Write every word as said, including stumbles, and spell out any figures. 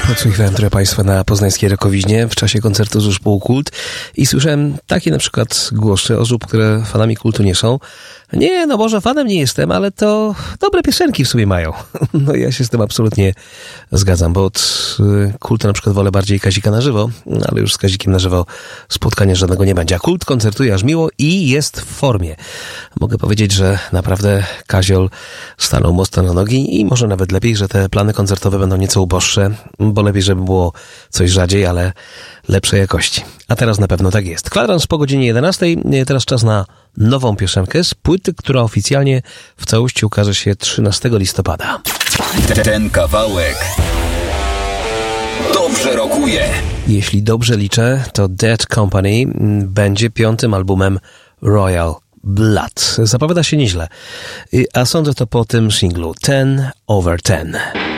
Podsłuchiwałem trochę Państwa na poznańskiej Rokowiźnie w czasie koncertu zespołu Kult i słyszałem takie na przykład głosy osób, które fanami Kultu nie są. Nie, no może fanem nie jestem, ale to dobre piosenki w sobie mają. No ja się z tym absolutnie zgadzam, bo od Kultu na przykład wolę bardziej Kazika na żywo, ale już z Kazikiem na żywo spotkania żadnego nie będzie. A Kult koncertuje aż miło i jest w formie. Mogę powiedzieć, że naprawdę Kaziol stanął mocno na nogi i może nawet lepiej, że te plany koncertowe będą nieco uboższe, bo lepiej, żeby było coś rzadziej, ale lepszej jakości. A teraz na pewno tak jest. Kwadrans po godzinie jedenastej. Teraz czas na nową piosenkę z płyty, która oficjalnie w całości ukaże się trzynastego listopada. Ten kawałek dobrze rokuje. Jeśli dobrze liczę, to Dead Company będzie piątym albumem Royal Blood. Zapowiada się nieźle. A sądzę to po tym singlu ten over ten.